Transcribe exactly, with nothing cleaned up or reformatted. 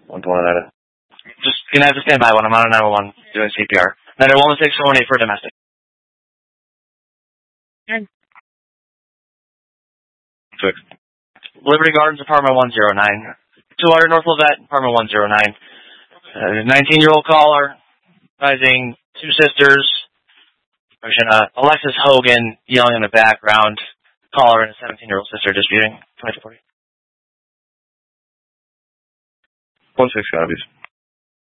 one twenty nine. Just gonna have to stand by when I'm on a nine one one doing C P R. Then one six one eight for domestic. Six. Liberty Gardens, apartment one zero nine. two hundred North Levette, apartment one zero nine. Uh, nineteen-year-old caller, advising two sisters. Uh, Alexis Hogan yelling in the background. Caller and a seventeen-year-old sister disputing. One six copies.